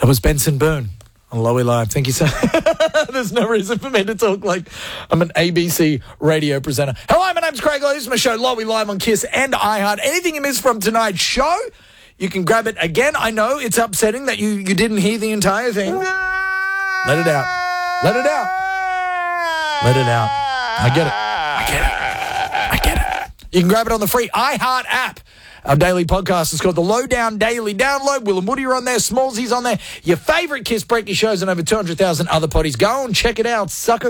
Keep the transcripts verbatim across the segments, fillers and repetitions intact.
That was Benson Boone on Lowy Live. Thank you, sir. There's no reason for me to talk like I'm an A B C radio presenter. Hello, my name's Craig Lowe. This is my show, Lowy Live on Kiss and iHeart. Anything you missed from tonight's show, you can grab it again. I know it's upsetting that you, you didn't hear the entire thing. Let it out. Let it out. Let it out. I get it. I get it. I get it. You can grab it on the free iHeart app. Our daily podcast is called The Lowdown Daily Download. Will and Woody are on there. Smallsy's on there. Your favourite Kiss Breakfast shows and over two hundred thousand other potties. Go and check it out, sucker.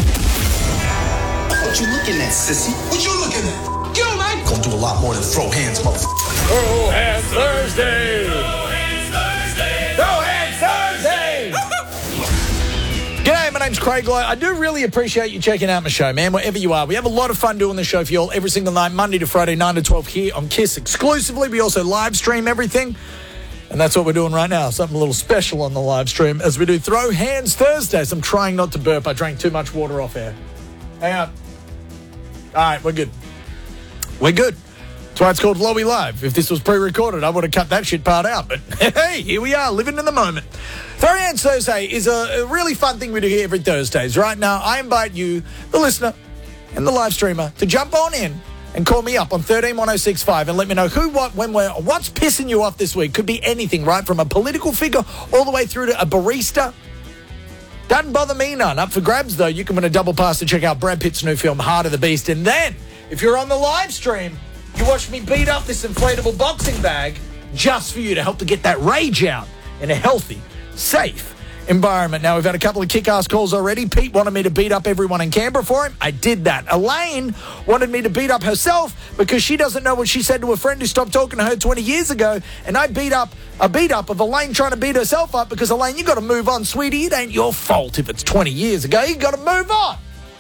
What you looking at, sissy? What you looking at? You, man. Gonna do a lot more than throw hands, motherfucker. Throw hands Thursday. Throw hands Thursday. Throw hands Thursday. G'day, my name's Craig Lowe. I do really appreciate you checking out my show, man, wherever you are. We have a lot of fun doing the show for you all every single night, Monday to Friday, nine to twelve here on Kiss exclusively. We also live stream everything, and that's what we're doing right now, something a little special on the live stream as we do Throw Hands Thursdays. I'm trying not to burp. I drank too much water off air. Hang on. All right, we're good. We're good. That's why it's called Lowy Live. If this was pre-recorded, I would have cut that shit part out. But hey, here we are, living in the moment. Throw Hands Thursday is a, a really fun thing we do here every Thursdays. Right now, I invite you, the listener and the live streamer, to jump on in and call me up on one three one oh six five and let me know who, what, when, where, what's pissing you off this week. Could be anything, right? From a political figure all the way through to a barista. Doesn't bother me none. Up for grabs, though. You can win a double pass to check out Brad Pitt's new film, Heart of the Beast. And then, if you're on the live stream, you watch me beat up this inflatable boxing bag just for you to help to get that rage out in a healthy, safe environment. Now, we've had a couple of kick-ass calls already. Pete wanted me to beat up everyone in Canberra for him. I did that. Elaine wanted me to beat up herself because she doesn't know what she said to a friend who stopped talking to her twenty years ago. And I beat up a beat up of Elaine trying to beat herself up because, Elaine, you got to move on, sweetie. It ain't your fault if it's twenty years ago. You got to move on.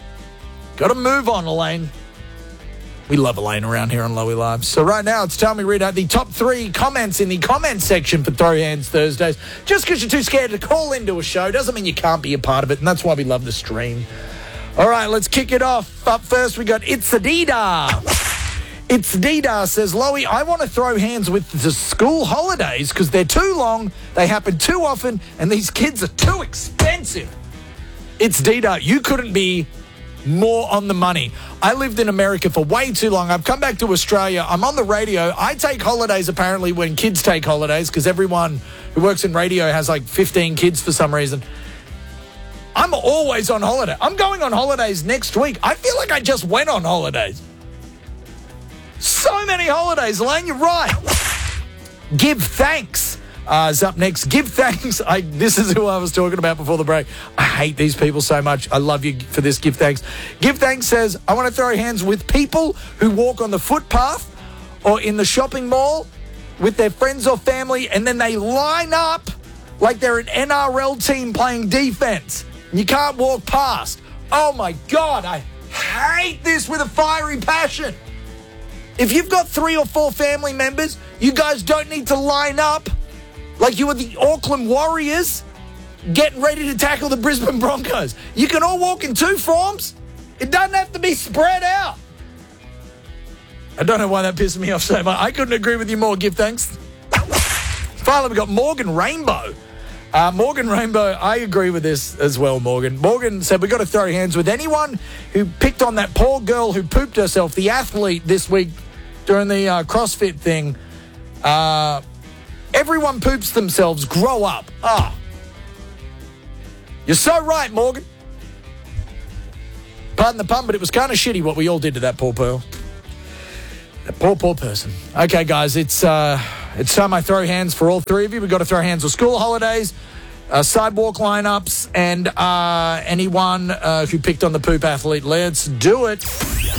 Got to move on, Elaine. We love Elaine around here on Lowy Live. So right now, it's time we read out the top three comments in the comment section for Throw Hands Thursdays. Just because you're too scared to call into a show doesn't mean you can't be a part of it, and that's why we love the stream. All right, let's kick it off. Up first, we got It's Adida. It's Adida says, Lowy, I want to throw hands with the school holidays because they're too long, they happen too often, and these kids are too expensive. It's Dida. You couldn't be more on the money. I lived in America for way too long. I've come back to Australia. I'm on the radio. I take holidays apparently when kids take holidays because everyone who works in radio has like fifteen kids for some reason. I'm always on holiday. I'm going on holidays next week. I feel like I just went on holidays. So many holidays, Elaine, you're right. Give thanks. Uh, is up next. Give thanks. I, this is who I was talking about before the break. I hate these people so much. I love you for this. Give thanks. Give thanks says, I want to throw hands with people who walk on the footpath or in the shopping mall with their friends or family and then they line up like they're an N R L team playing defense. And you can't walk past. Oh my God, I hate this with a fiery passion. If you've got three or four family members, you guys don't need to line up like you were the Auckland Warriors getting ready to tackle the Brisbane Broncos. You can all walk in two forms. It doesn't have to be spread out. I don't know why that pissed me off so much. I couldn't agree with you more. Give thanks. Finally, we got Morgan Rainbow. Uh, Morgan Rainbow, I agree with this as well, Morgan. Morgan said we've got to throw hands with anyone who picked on that poor girl who pooped herself, the athlete this week during the uh, CrossFit thing. Uh... Everyone poops themselves. Grow up. Ah. You're so right, Morgan. Pardon the pun, but it was kind of shitty what we all did to that poor pearl. That poor, poor person. Okay, guys, it's uh, it's time I throw hands for all three of you. We've got to throw hands with school holidays, uh, sidewalk lineups, and uh, anyone uh, who picked on the poop athlete. Let's do it.